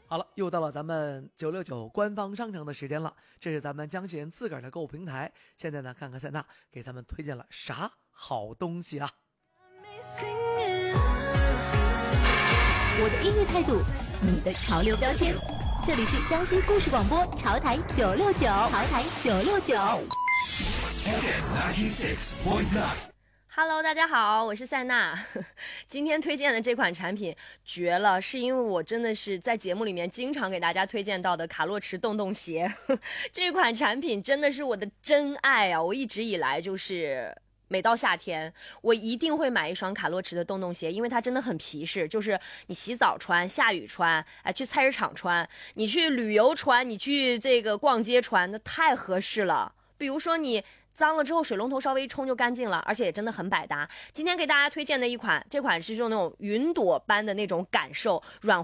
好了，又到了咱们969官方商城的时间了，这是咱们江西人自个儿的购物平台。现在呢，看看塞纳给咱们推荐了啥好东西啊？ 我的音乐态度，你的潮流标签。这里是江西故事广播潮台969，潮台969。 Hello， 大家好，我是塞纳。今天推荐的这款产品绝了，是因为我真的是在节目里面经常给大家推荐到的卡洛驰洞洞鞋。这款产品真的是我的真爱啊！我一直以来就是每到夏天，我一定会买一双卡洛驰的洞洞鞋，因为它真的很皮实，就是你洗澡穿、下雨穿，去菜市场穿，你去旅游穿，你去这个逛街穿，那太合适了。比如说你脏了之后水龙头稍微一冲就干净了，而且也真的很百搭。今天给大家推荐的这款是用那种云朵般的那种感受，软